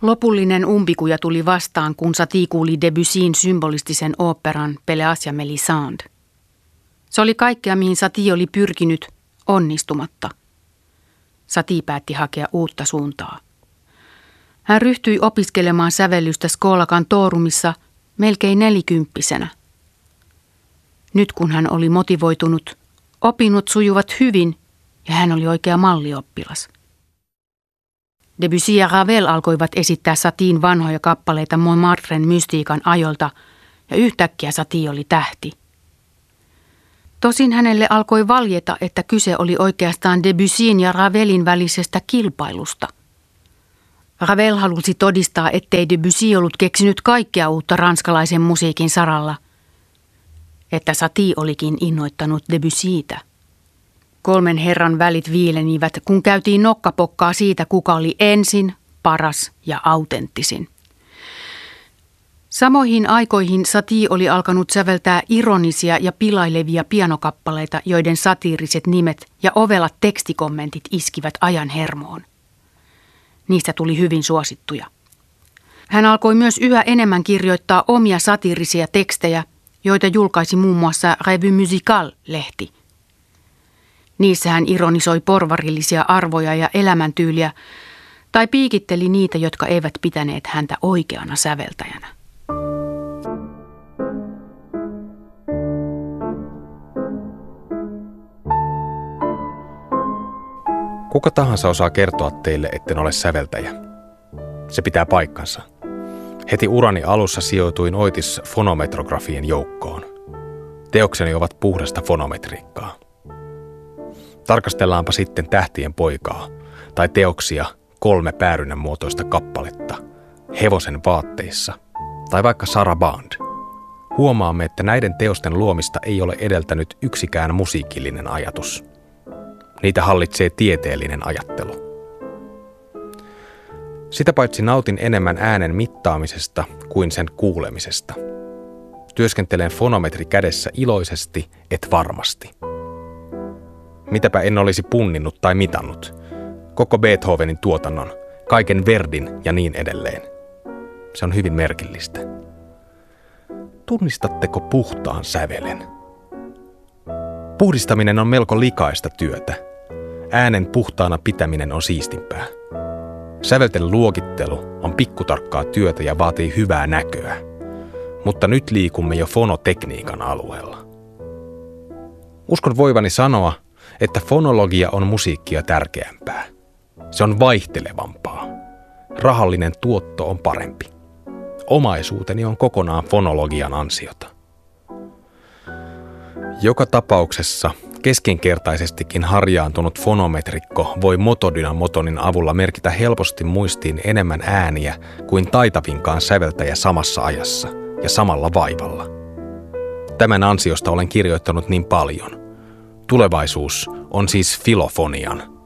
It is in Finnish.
Lopullinen umpikuja tuli vastaan, kun Satie kuuli Debussyn symbolistisen oopperan Pelléas ja Mélisande. Se oli kaikkea, mihin Satie oli pyrkinyt, onnistumatta. Satie päätti hakea uutta suuntaa. Hän ryhtyi opiskelemaan sävellystä Schola Cantorumissa melkein 40-vuotiaana. Nyt kun hän oli motivoitunut, opinnot sujuvat hyvin ja hän oli oikea mallioppilas. Debussy ja Ravel alkoivat esittää Satien vanhoja kappaleita Montmartren mystiikan ajolta ja yhtäkkiä Satie oli tähti. Tosin hänelle alkoi valjeta, että kyse oli oikeastaan Debussyn ja Ravelin välisestä kilpailusta. Ravel halusi todistaa, ettei Debussy ollut keksinyt kaikkea uutta ranskalaisen musiikin saralla, että Satie olikin innoittanut Debussytä. Kolmen herran välit viilenivät, kun käytiin nokkapokkaa siitä, kuka oli ensin, paras ja autenttisin. Samoihin aikoihin Satie oli alkanut säveltää ironisia ja pilailevia pianokappaleita, joiden satiiriset nimet ja ovelat tekstikommentit iskivät ajan hermoon. Niistä tuli hyvin suosittuja. Hän alkoi myös yhä enemmän kirjoittaa omia satiirisia tekstejä, joita julkaisi muun muassa Revue Musicale-lehti. Niissä hän ironisoi porvarillisia arvoja ja elämäntyyliä tai piikitteli niitä, jotka eivät pitäneet häntä oikeana säveltäjänä. Kuka tahansa osaa kertoa teille, etten ole säveltäjä. Se pitää paikkansa. Heti urani alussa sijoituin Oitis fonometrografien joukkoon. Teokseni ovat puhdasta fonometriikkaa. Tarkastellaanpa sitten Tähtien poikaa tai teoksia 3 päärynän muotoista kappaletta, Hevosen vaatteissa tai vaikka Sarabande. Huomaamme, että näiden teosten luomista ei ole edeltänyt yksikään musiikillinen ajatus. Niitä hallitsee tieteellinen ajattelu. Sitä paitsi nautin enemmän äänen mittaamisesta kuin sen kuulemisesta. Työskentelen fonometri kädessä iloisesti, et varmasti. Mitäpä en olisi punninnut tai mitannut. Koko Beethovenin tuotannon, kaiken Verdin ja niin edelleen. Se on hyvin merkillistä. Tunnistatteko puhtaan sävelen? Puhdistaminen on melko likaista työtä. Äänen puhtaana pitäminen on siistimpää. Sävelten luokittelu on pikkutarkkaa työtä ja vaatii hyvää näköä. Mutta nyt liikumme jo fonotekniikan alueella. Uskon voivani sanoa, että fonologia on musiikkia tärkeämpää. Se on vaihtelevampaa. Rahallinen tuotto on parempi. Omaisuuteni on kokonaan fonologian ansiota. Joka keskinkertaisestikin harjaantunut fonometrikko voi motodynammotonin avulla merkitä helposti muistiin enemmän ääniä kuin taitavinkaan säveltäjä samassa ajassa ja samalla vaivalla. Tämän ansiosta olen kirjoittanut niin paljon. Tulevaisuus on siis filofonian.